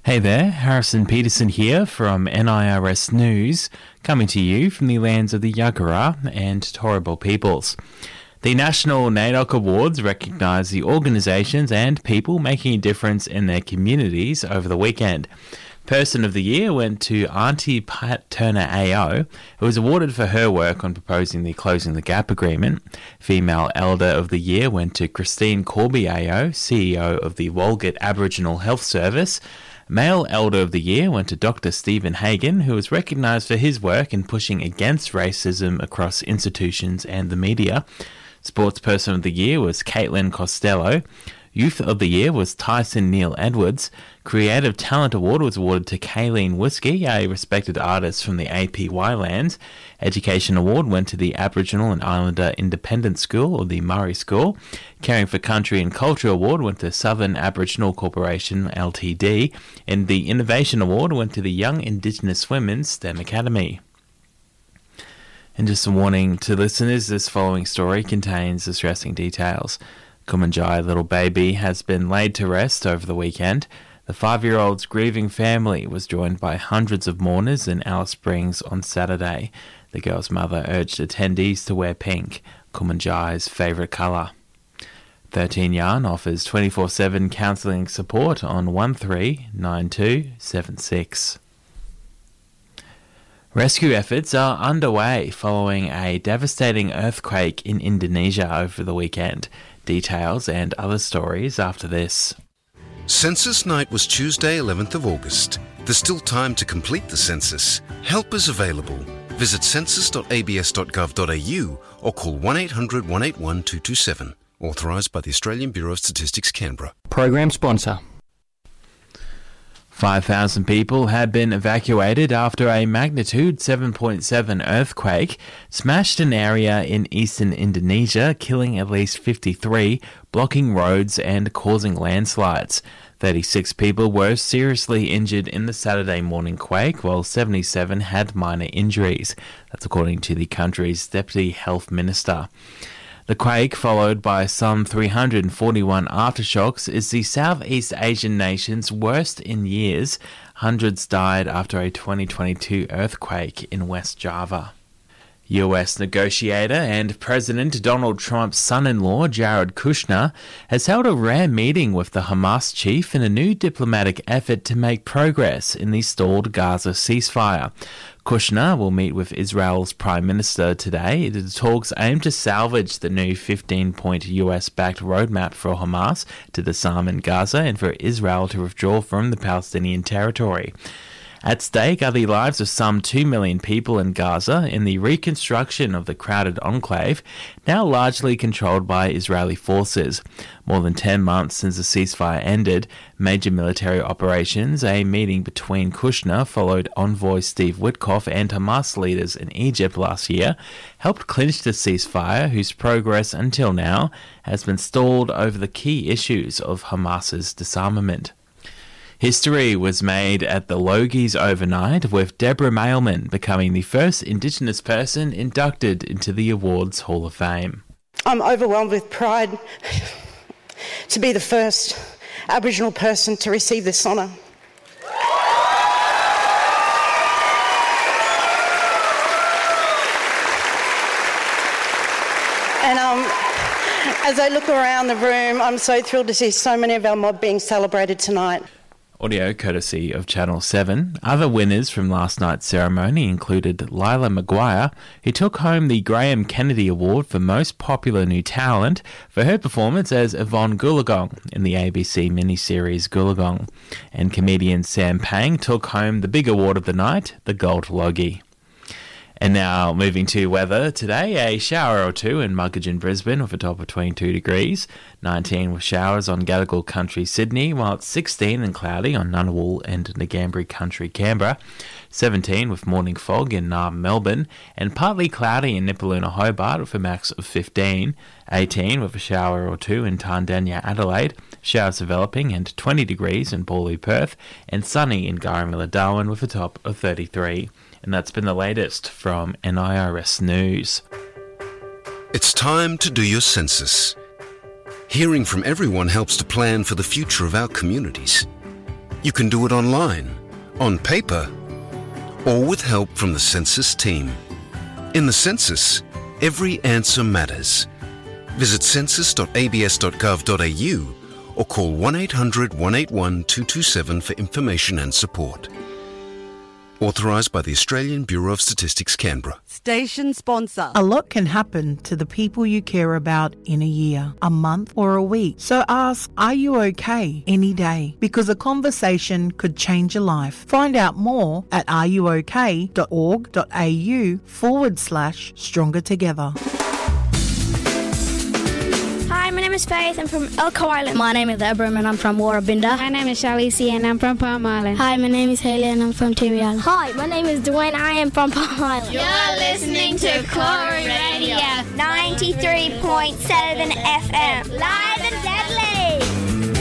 Hey there, Harrison Peterson here from NIRS News, coming to you from the lands of the Yagara and Turrbal peoples. The National NAIDOC Awards recognise the organisations and people making a difference in their communities over the weekend. Person of the Year went to Auntie Pat Turner AO, who was awarded for her work on proposing the Closing the Gap agreement. Female Elder of the Year went to Christine Corby AO, CEO of the Walgett Aboriginal Health Service. Male Elder of the Year went to Dr. Stephen Hagan, who was recognised for his work in pushing against racism across institutions and the media. Sportsperson of the Year was Caitlin Costello. Youth of the Year was Tyson Neil Edwards. Creative Talent Award was awarded to Kayleen Whiskey, a respected artist from the APY lands. Education Award went to the Aboriginal and Islander Independent School, or the Murray School. Caring for Country and Culture Award went to Southern Aboriginal Corporation Ltd. And the Innovation Award went to the Young Indigenous Women's STEM Academy. And just a warning to listeners, this following story contains distressing details. Kumanjai little baby has been laid to rest over the weekend. The 5-year-old's grieving family was joined by hundreds of mourners in Alice Springs on Saturday. The girl's mother urged attendees to wear pink, Kumanjai's favourite colour. 13 Yarn offers 24/7 counselling support on 139276. Rescue efforts are underway following a devastating earthquake in Indonesia over the weekend. Details and other stories after this. Census night was Tuesday, 11th of August. There's still time to complete the census. Help is available. Visit census.abs.gov.au or call 1800 181 227. Authorised by the Australian Bureau of Statistics, Canberra. Program sponsor. 5,000 people had been evacuated after a magnitude 7.7 earthquake smashed an area in eastern Indonesia, killing at least 53, blocking roads and causing landslides. 36 people were seriously injured in the Saturday morning quake, while 77 had minor injuries. That's according to the country's Deputy Health Minister. The quake, followed by some 341 aftershocks, is the Southeast Asian nation's worst in years. Hundreds died after a 2022 earthquake in West Java. US negotiator and President Donald Trump's son-in-law, Jared Kushner, has held a rare meeting with the Hamas chief in a new diplomatic effort to make progress in the stalled Gaza ceasefire. Kushner will meet with Israel's Prime Minister today. The talks aim to salvage the new 15-point US-backed roadmap for Hamas to disarm in Gaza and for Israel to withdraw from the Palestinian territory. At stake are the lives of some 2 million people in Gaza in the reconstruction of the crowded enclave, now largely controlled by Israeli forces. More than 10 months since the ceasefire ended, major military operations, a meeting between Kushner, followed envoy Steve Witkoff and Hamas leaders in Egypt last year, helped clinch the ceasefire, whose progress until now has been stalled over the key issues of Hamas's disarmament. History was made at the Logies overnight, with Deborah Mailman becoming the first Indigenous person inducted into the awards Hall of Fame. I'm overwhelmed with pride to be the first Aboriginal person to receive this honour. And as I look around the room, I'm so thrilled to see so many of our mob being celebrated tonight. Audio courtesy of Channel 7. Other winners from last night's ceremony included Lila Maguire, who took home the Graham Kennedy Award for Most Popular New Talent for her performance as Yvonne Goolagong in the ABC miniseries Goolagong. And comedian Sam Pang took home the big award of the night, the Gold Logie. And now moving to weather today, a shower or two in Muggeridge, Brisbane with a top of 22 degrees, 19 with showers on Gadigal Country, Sydney, while it's 16 and cloudy on Ngunnawal and Ngambri Country, Canberra, 17 with morning fog in Naarm, Melbourne, and partly cloudy in Nipaluna, Hobart with a max of 15, 18 with a shower or two in Tandanya, Adelaide, showers developing, and 20 degrees in Bawley, Perth, and sunny in Garramilla, Darwin with a top of 33. And that's been the latest from NIRS News. It's time to do your census. Hearing from everyone helps to plan for the future of our communities. You can do it online, on paper, or with help from the census team. In the census, every answer matters. Visit census.abs.gov.au or call 1800 181 227 for information and support. Authorised by the Australian Bureau of Statistics, Canberra. Station sponsor. A lot can happen to the people you care about in a year, a month or a week. So ask, are you okay any day? Because a conversation could change your life. Find out more at areyouok.org.au/stronger together. Hi, my name is Faith. I'm from Elko Island. My name is Abram and I'm from Warrabinda. My name is Shalisi and I'm from Palm Island. Hi, my name is Haley and I'm from Tiwi Island. Hi, my name is Dwayne. I am from Palm Island. You're listening to Corey Radio 93.7 FM. Live and